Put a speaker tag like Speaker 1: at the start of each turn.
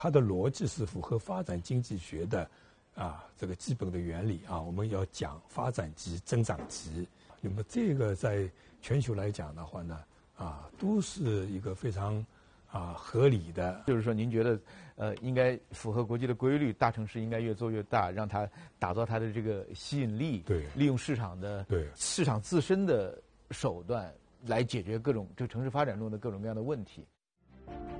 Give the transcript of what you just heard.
Speaker 1: 它的逻辑是符合发展经济学的这个基本的原理啊。我们要讲发展极、增长极，那么这个在全球来讲的话呢，都是一个非常合理的。
Speaker 2: 就是说，您觉得应该符合国际的规律，大城市应该越做越大，让它打造它的这个吸引力，
Speaker 1: 对，
Speaker 2: 利用市场自身的手段来解决各种这个城市发展中的各种各样的问题。